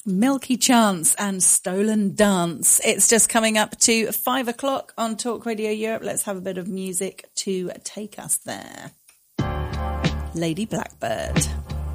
Milky Chance and Stolen Dance. It's just coming up to 5 o'clock on Talk Radio Europe. Let's have a bit of music to take us there. Lady Blackbird.